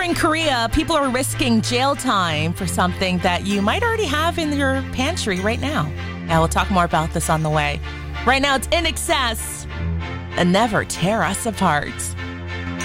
in Korea, people are risking jail time for something that you might already have in your pantry right now. Yeah, we'll talk more about this on the way. Right now, it's In Excess and Never Tear Us Apart.